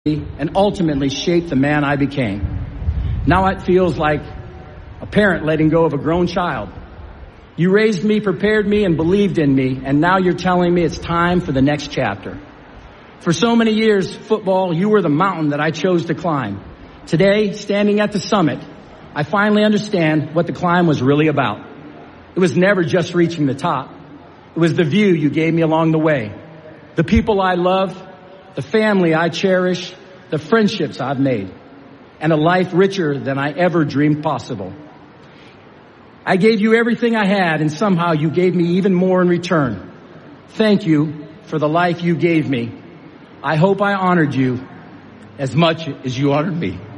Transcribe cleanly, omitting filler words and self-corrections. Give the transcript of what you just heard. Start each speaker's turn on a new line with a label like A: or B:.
A: and ultimately shaped the man I became. Now it feels like a parent letting go of a grown child. You raised me, prepared me, and believed in me, and now you're telling me it's time for the next chapter. For so many years, football, you were the mountain that I chose to climb. Today, standing at the summit, I finally understand what the climb was really about. It was never just reaching the top. It was the view you gave me along the way. The people I love, the family I cherish, the friendships I've made, and a life richer than I ever dreamed possible. I gave you everything I had, and somehow you gave me even more in return. Thank you for the life you gave me. I hope I honored you as much as you honored me.